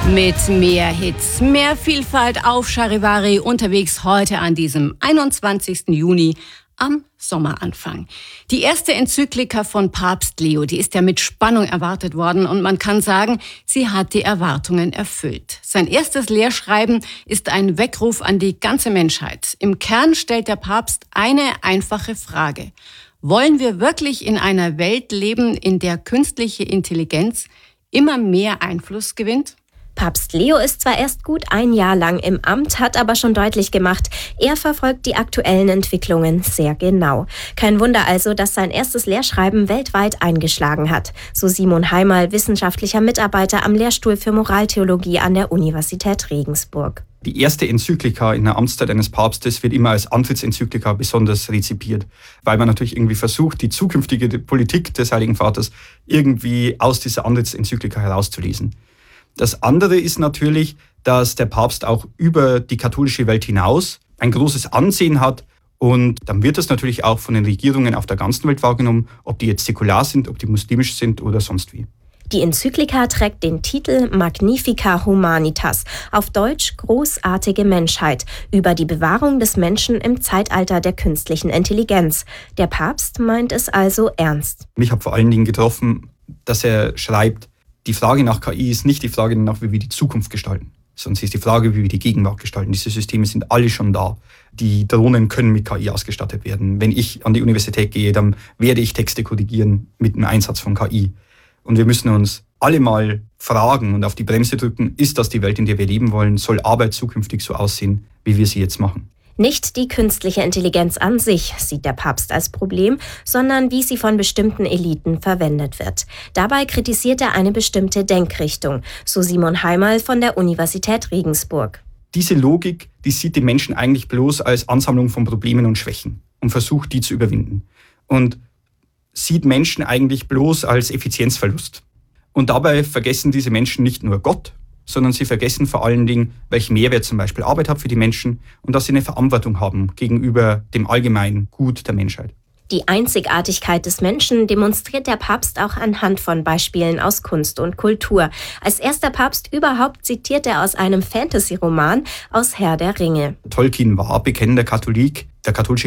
Mit mehr Hits, mehr Vielfalt auf Charivari unterwegs heute an diesem 21. Juni am Sommeranfang. Die erste Enzyklika von Papst Leo, die ist ja mit Spannung erwartet worden und man kann sagen, sie hat die Erwartungen erfüllt. Sein erstes Lehrschreiben ist ein Weckruf an die ganze Menschheit. Im Kern stellt der Papst eine einfache Frage. Wollen wir wirklich in einer Welt leben, in der künstliche Intelligenz immer mehr Einfluss gewinnt? Papst Leo ist zwar erst gut ein Jahr lang im Amt, hat aber schon deutlich gemacht, er verfolgt die aktuellen Entwicklungen sehr genau. Kein Wunder also, dass sein erstes Lehrschreiben weltweit eingeschlagen hat. So Simon Heimal, wissenschaftlicher Mitarbeiter am Lehrstuhl für Moraltheologie an der Universität Regensburg. Die erste Enzyklika in der Amtszeit eines Papstes wird immer als Antrittsenzyklika besonders rezipiert, weil man natürlich irgendwie versucht, die zukünftige Politik des Heiligen Vaters irgendwie aus dieser Antrittsenzyklika herauszulesen. Das andere ist natürlich, dass der Papst auch über die katholische Welt hinaus ein großes Ansehen hat und dann wird das natürlich auch von den Regierungen auf der ganzen Welt wahrgenommen, ob die jetzt säkular sind, ob die muslimisch sind oder sonst wie. Die Enzyklika trägt den Titel Magnifica Humanitas, auf Deutsch großartige Menschheit, über die Bewahrung des Menschen im Zeitalter der künstlichen Intelligenz. Der Papst meint es also ernst. Mich hat vor allen Dingen getroffen, dass er schreibt, die Frage nach KI ist nicht die Frage danach, wie wir die Zukunft gestalten, sondern sie ist die Frage, wie wir die Gegenwart gestalten. Diese Systeme sind alle schon da. Die Drohnen können mit KI ausgestattet werden. Wenn ich an die Universität gehe, dann werde ich Texte korrigieren mit dem Einsatz von KI. Und wir müssen uns alle mal fragen und auf die Bremse drücken, ist das die Welt, in der wir leben wollen? Soll Arbeit zukünftig so aussehen, wie wir sie jetzt machen? Nicht die künstliche Intelligenz an sich sieht der Papst als Problem, sondern wie sie von bestimmten Eliten verwendet wird. Dabei kritisiert er eine bestimmte Denkrichtung, so Simon Heimal von der Universität Regensburg. Diese Logik, die sieht den Menschen eigentlich bloß als Ansammlung von Problemen und Schwächen und versucht, die zu überwinden. Und sieht Menschen eigentlich bloß als Effizienzverlust. Und dabei vergessen diese Menschen nicht nur Gott, sondern sie vergessen vor allen Dingen, welchen Mehrwert zum Beispiel Arbeit hat für die Menschen und dass sie eine Verantwortung haben gegenüber dem allgemeinen Gut der Menschheit. Die Einzigartigkeit des Menschen demonstriert der Papst auch anhand von Beispielen aus Kunst und Kultur. Als erster Papst überhaupt zitiert er aus einem Fantasy-Roman aus Herr der Ringe. Tolkien war bekennender Katholik. Der katholische